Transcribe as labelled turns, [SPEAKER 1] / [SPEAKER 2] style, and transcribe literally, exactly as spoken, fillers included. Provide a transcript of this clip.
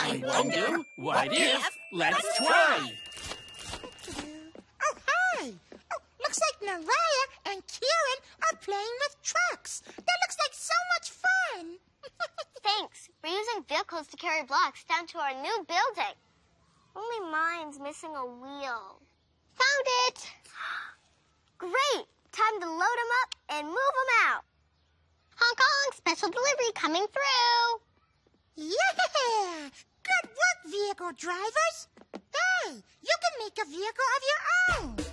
[SPEAKER 1] I wonder, what if? Let's try.
[SPEAKER 2] Oh, hi. Oh, looks like Naraya and Kieran are playing with trucks. That looks like so much fun.
[SPEAKER 3] Thanks. We're using vehicles to carry blocks down to our new building. Only mine's missing a wheel. Found it! Great! Time to load them up and move them out. Hong Kong, special delivery coming through.
[SPEAKER 2] Yeah! Good work, vehicle drivers. Hey, you can make a vehicle of your own.